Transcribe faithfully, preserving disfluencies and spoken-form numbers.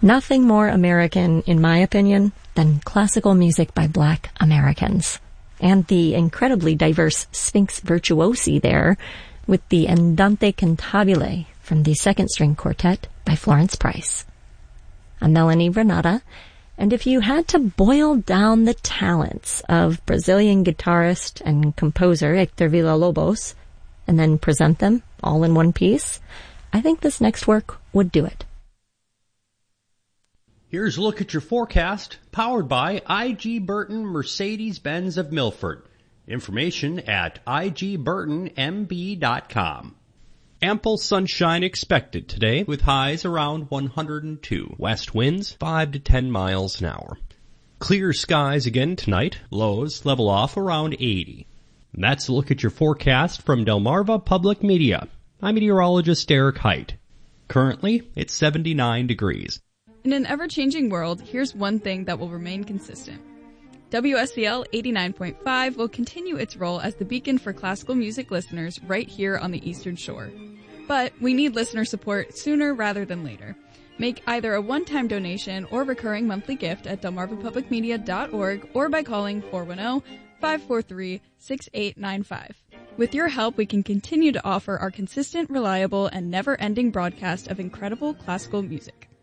Nothing more American, in my opinion, than classical music by Black Americans. And the incredibly diverse Sphinx virtuosi there with the Andante Cantabile from the Second String Quartet by Florence Price. I'm Melanie Renata, and if you had to boil down the talents of Brazilian guitarist and composer Hector Villa-Lobos and then present them all in one piece, I think this next work would do it. Here's a look at your forecast, powered by I G Burton Mercedes-Benz of Milford. Information at I G burton M B dot com. Ample sunshine expected today, with highs around one hundred two. West winds five to ten miles an hour. Clear skies again tonight. Lows level off around eighty. And that's a look at your forecast from Delmarva Public Media. I'm meteorologist Eric Height. Currently, it's seventy-nine degrees. In an ever-changing world, here's one thing that will remain consistent. W S C L eighty-nine point five will continue its role as the beacon for classical music listeners right here on the Eastern Shore. But we need listener support sooner rather than later. Make either a one-time donation or recurring monthly gift at delmarva public media dot org or by calling four one zero, five four three, six eight nine five. With your help, we can continue to offer our consistent, reliable, and never-ending broadcast of incredible classical music.